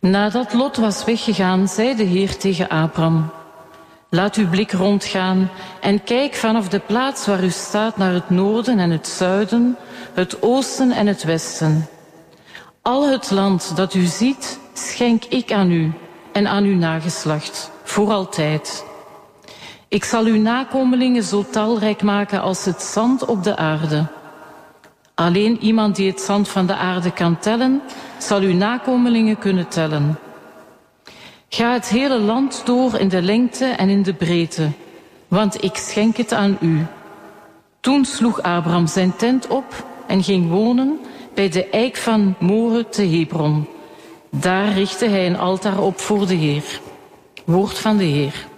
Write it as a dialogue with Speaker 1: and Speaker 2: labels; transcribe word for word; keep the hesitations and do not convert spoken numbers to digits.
Speaker 1: Nadat Lot was weggegaan, zei de Heer tegen Abram: laat uw blik rondgaan en kijk vanaf de plaats waar u staat naar het noorden en het zuiden, het oosten en het westen. Al het land dat u ziet, schenk ik aan u en aan uw nageslacht, voor altijd. Ik zal uw nakomelingen zo talrijk maken als het zand op de aarde. Alleen iemand die het zand van de aarde kan tellen, zal uw nakomelingen kunnen tellen. Ga het hele land door in de lengte en in de breedte, want ik schenk het aan u. Toen sloeg Abram zijn tent op en ging wonen bij de eik van More te Hebron. Daar richtte hij een altaar op voor de Heer. Woord van de Heer.